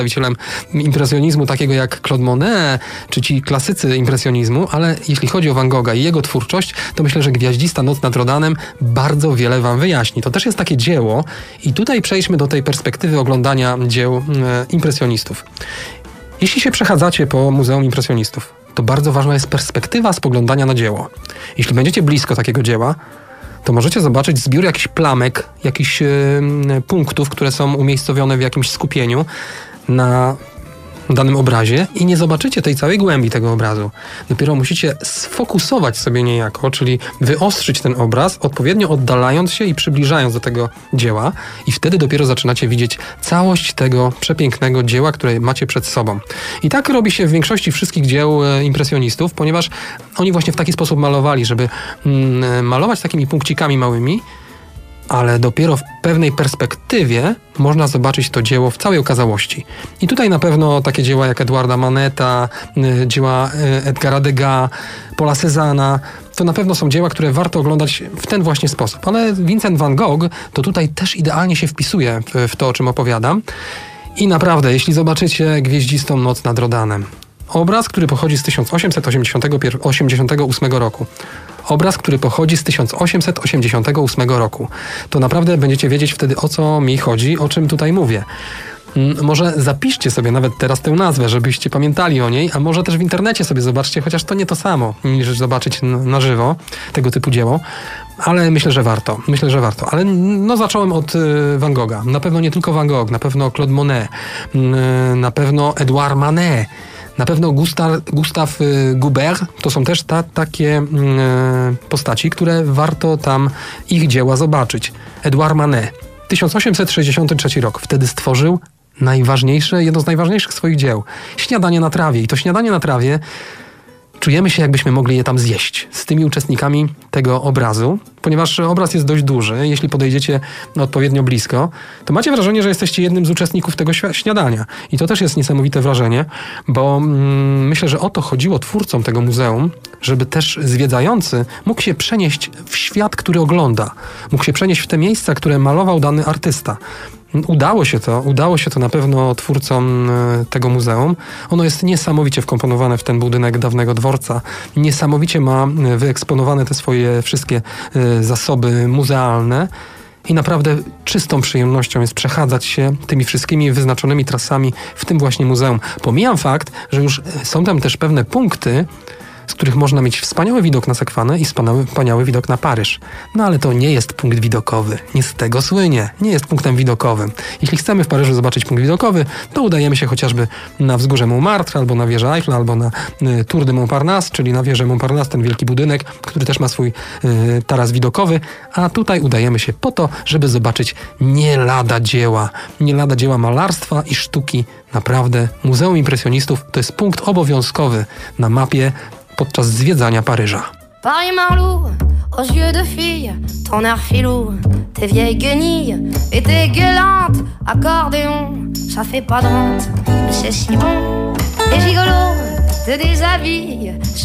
przedstawicielem impresjonizmu takiego jak Claude Monet, czy ci klasycy impresjonizmu, ale jeśli chodzi o Van Gogha i jego twórczość, to myślę, że Gwiaździsta Noc nad Rodhanem bardzo wiele wam wyjaśni. To też jest takie dzieło i tutaj przejdźmy do tej perspektywy oglądania dzieł impresjonistów. Jeśli się przechadzacie po Muzeum Impresjonistów, to bardzo ważna jest perspektywa spoglądania na dzieło. Jeśli będziecie blisko takiego dzieła, to możecie zobaczyć zbiór jakichś plamek, jakichś punktów, które są umiejscowione w jakimś skupieniu na danym obrazie i nie zobaczycie tej całej głębi tego obrazu. Dopiero musicie sfokusować sobie niejako, czyli wyostrzyć ten obraz, odpowiednio oddalając się i przybliżając do tego dzieła i wtedy dopiero zaczynacie widzieć całość tego przepięknego dzieła, które macie przed sobą. I tak robi się w większości wszystkich dzieł impresjonistów, ponieważ oni właśnie w taki sposób malowali, żeby malować takimi punkcikami małymi, ale dopiero w pewnej perspektywie można zobaczyć to dzieło w całej okazałości. I tutaj na pewno takie dzieła jak Edwarda Maneta, dzieła Edgara Degas, Paula Cézanna, to na pewno są dzieła, które warto oglądać w ten właśnie sposób. Ale Vincent van Gogh to tutaj też idealnie się wpisuje w to, o czym opowiadam. I naprawdę, jeśli zobaczycie Gwieździstą Noc nad Rodhanem, obraz, który pochodzi z 1888 roku. Obraz, który pochodzi z 1888 roku. To naprawdę będziecie wiedzieć wtedy, o co mi chodzi, o czym tutaj mówię. Może zapiszcie sobie nawet teraz tę nazwę, żebyście pamiętali o niej, a może też w internecie sobie zobaczcie, chociaż to nie to samo, niż zobaczyć na żywo tego typu dzieło. Ale myślę, że warto. Ale zacząłem od Van Gogha. Na pewno nie tylko Van Gogh, na pewno Claude Monet, na pewno Edouard Manet, na pewno Gustave Courbet. To są też takie postaci, które warto tam ich dzieła zobaczyć. Edouard Manet, 1863 rok. Wtedy stworzył jedno z najważniejszych swoich dzieł. Śniadanie na trawie. I to śniadanie na trawie czujemy się, jakbyśmy mogli je tam zjeść z tymi uczestnikami tego obrazu, ponieważ obraz jest dość duży. Jeśli podejdziecie odpowiednio blisko, to macie wrażenie, że jesteście jednym z uczestników tego śniadania. I to też jest niesamowite wrażenie, bo myślę, że o to chodziło twórcom tego muzeum, żeby też zwiedzający mógł się przenieść w świat, który ogląda. Mógł się przenieść w te miejsca, które malował dany artysta. Udało się to na pewno twórcom tego muzeum. Ono jest niesamowicie wkomponowane w ten budynek dawnego dworca. Niesamowicie ma wyeksponowane te swoje wszystkie zasoby muzealne. I naprawdę czystą przyjemnością jest przechadzać się tymi wszystkimi wyznaczonymi trasami w tym właśnie muzeum. Pomijam fakt, że już są tam też pewne punkty, z których można mieć wspaniały widok na Sekwanę i wspaniały widok na Paryż. No ale to nie jest punkt widokowy. Nie z tego słynie. Nie jest punktem widokowym. Jeśli chcemy w Paryżu zobaczyć punkt widokowy, to udajemy się chociażby na wzgórze Montmartre, albo na wieżę Eiffla, albo na Tour de Montparnasse, czyli na wieżę Montparnasse, ten wielki budynek, który też ma swój taras widokowy, a tutaj udajemy się po to, żeby zobaczyć nie lada dzieła malarstwa i sztuki. Naprawdę, Muzeum Impresjonistów to jest punkt obowiązkowy na mapie podczas zwiedzania Paryża. Paris Marlou, aux yeux de fille, ton air filou, tes vieilles guenilles et tes gueulantes accordéons, ça fait pas de honte, mais c'est si bon. Les gigolos te déshabillent